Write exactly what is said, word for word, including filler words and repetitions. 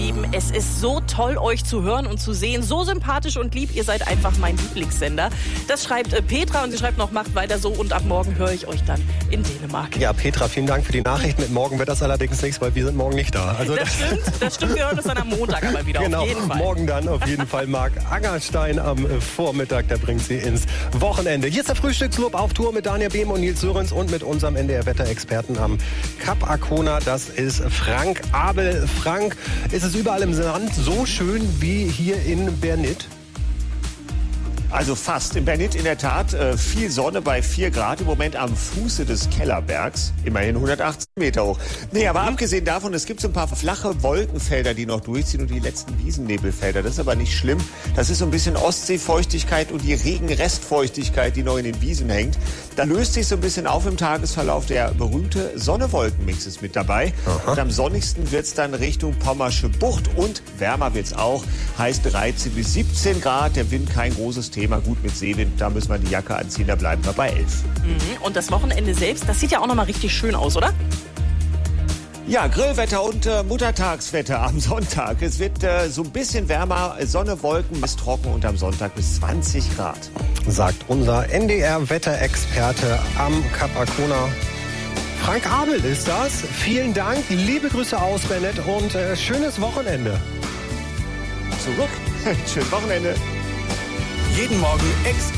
Lieben. Es ist so toll, euch zu hören und zu sehen. So sympathisch und lieb. Ihr seid einfach mein Lieblingssender. Das schreibt äh, Petra und sie schreibt noch, macht weiter so und ab morgen höre ich euch dann in Dänemark. Ja, Petra, vielen Dank für die Nachricht. Mit morgen wird das allerdings nichts, weil wir sind morgen nicht da. Also das, das stimmt, das stimmt. Wir hören uns dann am Montag aber wieder. Genau, auf jeden Fall. Morgen dann auf jeden Fall Marc Angerstein am Vormittag. Der bringt sie ins Wochenende. Hier ist der Frühstückslob auf Tour mit Daniel Behm und Nils Sörens und mit unserem N D R-Wetterexperten am Kap Arkona. Das ist Frank Abel. Frank, ist es überall im Land so schön wie hier in Bernit? Also fast. In Bernit in der Tat äh, viel Sonne bei vier Grad. Im Moment am Fuße des Kellerbergs. Immerhin hundertachtzig Meter hoch. Nee, aber mhm. abgesehen davon, es gibt so ein paar flache Wolkenfelder, die noch durchziehen und die letzten Wiesennebelfelder. Das ist aber nicht schlimm. Das ist so ein bisschen Ostseefeuchtigkeit und die Regenrestfeuchtigkeit, die noch in den Wiesen hängt. Da löst sich so ein bisschen auf im Tagesverlauf. Der berühmte Sonne-Wolken-Mix ist mit dabei. Aha. Und am sonnigsten wird's dann Richtung Pommersche Bucht und wärmer wird's auch. Heißt dreizehn bis siebzehn Grad. Der Wind kein großes Thema. Gut mit Seewind, da müssen wir die Jacke anziehen, da bleiben wir bei elf. Mhm. Und das Wochenende selbst, das sieht ja auch noch mal richtig schön aus, oder? Ja, Grillwetter und äh, Muttertagswetter am Sonntag. Es wird äh, so ein bisschen wärmer, Sonne, Wolken, meist trocken und am Sonntag bis zwanzig Grad. Sagt unser N D R-Wetterexperte am Kap Arkona. Frank Abel ist das. Vielen Dank, liebe Grüße aus Bernit und äh, schönes Wochenende. Zurück, schönes Wochenende. Jeden Morgen ex